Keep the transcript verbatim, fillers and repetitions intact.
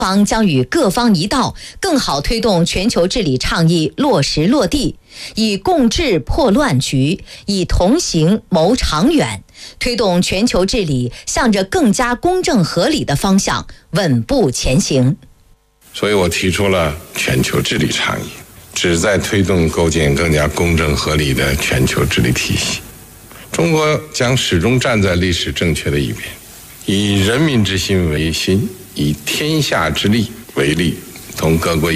方将与各方一道，更好推动全球治理倡议落实落地，以共治破乱局，以同行谋长远，推动全球治理向着更加公正合理的方向稳步前行。 所以我提出了全球治理倡议，旨在推动构建更加公正合理的全球治理体系。中国将始终站在历史正确的一边，以人民之心为心，以天下之利为利，同各国